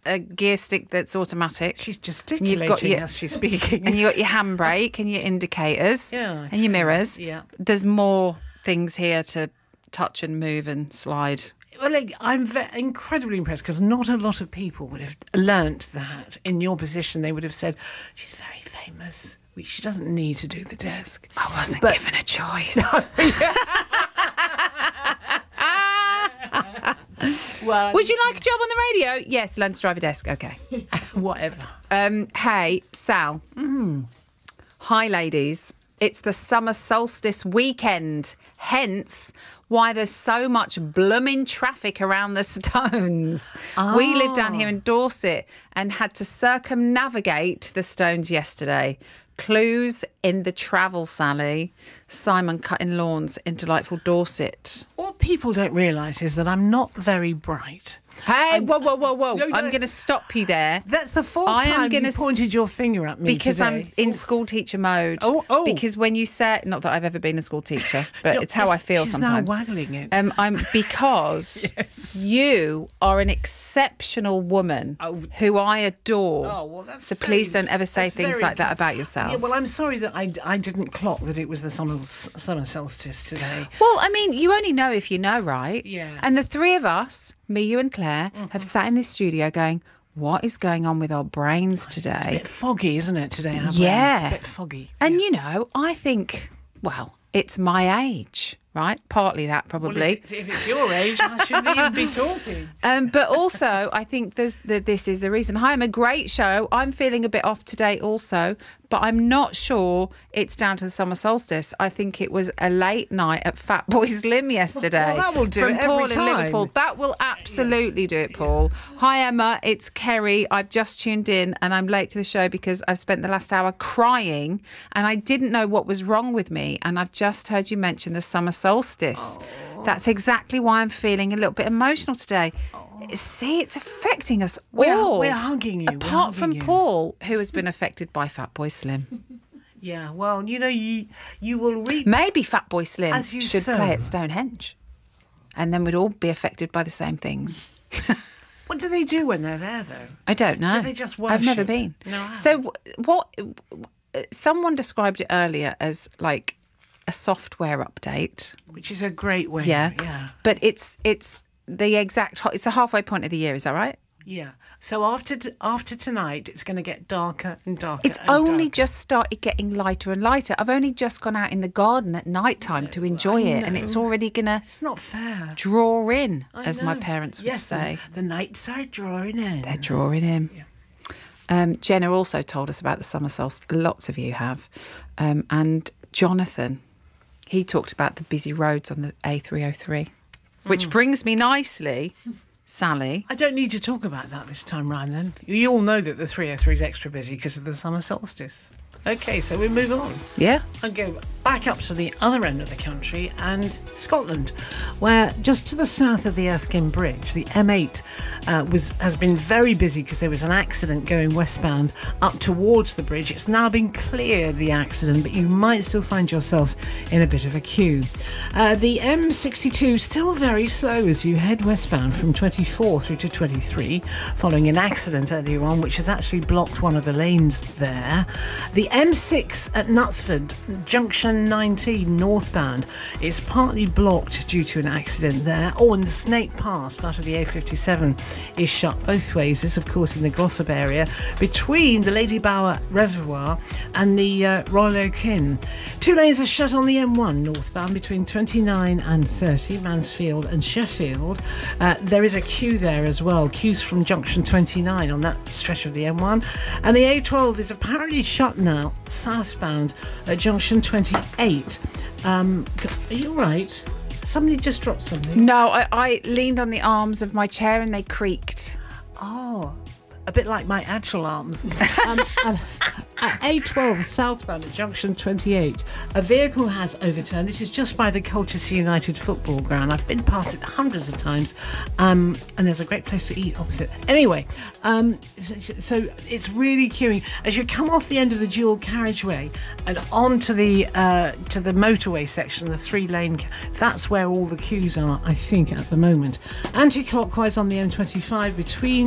a gear stick that's automatic. She's gesticulating as she's speaking. And you've got your handbrake and your indicators and your mirrors. Yeah. There's more things here to touch and move and slide. Well, I'm incredibly impressed because not a lot of people would have learnt that. In your position, they would have said, she's very famous. She doesn't need to do the desk. I wasn't given a choice. Well, would you like a job on the radio? Yes, learn to drive a desk. Okay. Whatever. Hey, Sal. Hi, ladies. It's the summer solstice weekend. Hence why there's so much blooming traffic around the Stones. We live down here in Dorset and had to circumnavigate the Stones yesterday. Clues in the travel, Sally. Simon cutting lawns in delightful Dorset. What people don't realise is that I'm not very bright. Hey, whoa. No, I'm going to stop you there. That's the fourth time you pointed your finger at me because today. I'm in school teacher mode. Oh. Because when you said, not that I've ever been a school teacher, but it's how I feel sometimes. She's now waggling it. Because yes. You are an exceptional woman who I adore. Oh, well, that's so please don't ever say things like that about yourself. Yeah, well, I'm sorry that I didn't clock that it was the summer solstice today. Well, I mean, you only know if you know, right? Yeah. And the three of us, me, you and Claire, have sat in this studio going, what is going on with our brains today? It's a bit foggy, isn't it, today? Yeah. It's a bit foggy. And, you know, I think, well, it's my age, right? Partly that, probably. Well, if it's your age, I shouldn't even be talking. But also, I think this is the reason. Hi, I'm a great show. I'm feeling a bit off today also, but I'm not sure it's down to the summer solstice. I think it was a late night at Fatboy Slim yesterday. Well, that will do from it every Paul time. in Liverpool. That will absolutely do it, Paul. Hi, Emma. It's Kerry. I've just tuned in and I'm late to the show because I've spent the last hour crying and I didn't know what was wrong with me. And I've just heard you mention the summer solstice. That's exactly why I'm feeling a little bit emotional today. See, it's affecting us all. We're hugging you. Apart from Paul, who has been affected by Fatboy Slim. Yeah, well, you know, you will reap. Maybe Fatboy Slim As you should sow. play at Stonehenge. And then we'd all be affected by the same things. What do they do when they're there, though? I don't know. Do they just worship? I've never been. No, I haven't. So what? Someone described it earlier as like a software update. Which is a great way. Yeah. But it's the exact. It's a halfway point of the year. Is that right? Yeah. So after tonight, it's going to get darker and darker. It's only just started getting lighter and lighter. I've only just gone out in the garden at night time to enjoy it, and it's already going to. It's not fair. Draw in, I as know. my parents would say. The nights are drawing in. They're drawing in. Yeah. Jenna also told us about the summer solstice. Lots of you have. And Jonathan, he talked about the busy roads on the A303, which brings me nicely, Sally. I don't need to talk about that this time round then. You all know that the 303 is extra busy because of the summer solstice. Okay, so we move on. Yeah. I'll go back up to the other end of the country and Scotland, where just to the south of the Erskine Bridge, the M8 has been very busy because there was an accident going westbound up towards the bridge. It's now been cleared, the accident, but you might still find yourself in a bit of a queue. The M62 still very slow as you head westbound from 24 through to 23, following an accident earlier on, which has actually blocked one of the lanes there. The M6 at Knutsford, junction 19 northbound, is partly blocked due to an accident there. And the Snake Pass, part of the A57, is shut both ways. This, of course, in the Glossop area, between the Lady Bower Reservoir and the Royal Oak Inn. 2 lanes are shut on the M1 northbound between 29 and 30, Mansfield and Sheffield. There is a queue there as well, queues from junction 29 on that stretch of the M1. And the A12 is apparently shut now, southbound at junction 28. Are you all right? Somebody just dropped something. No, I leaned on the arms of my chair and they creaked. Oh, a bit like my actual arms. At A12 southbound at junction 28, a vehicle has overturned. This is just by the Colchester United football ground. I've been past it hundreds of times, and there's a great place to eat opposite. Anyway, so it's really queuing as you come off the end of the dual carriageway and onto the motorway section, the 3-lane. That's where all the queues are, I think, at the moment. Anti-clockwise on the M25 between